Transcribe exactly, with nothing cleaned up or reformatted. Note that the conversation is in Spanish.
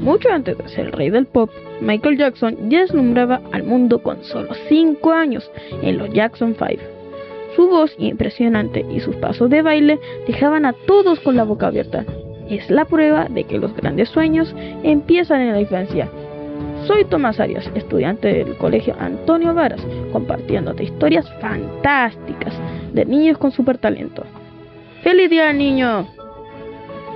Mucho antes de ser el rey del pop, Michael Jackson ya deslumbraba al mundo con solo cinco años en los Jackson Five. Su voz impresionante y sus pasos de baile dejaban a todos con la boca abierta. Es la prueba de que los grandes sueños empiezan en la infancia. Soy Tomás Arias, estudiante del Colegio Antonio Varas, compartiéndote historias fantásticas de niños con super talento. ¡Feliz día, niño!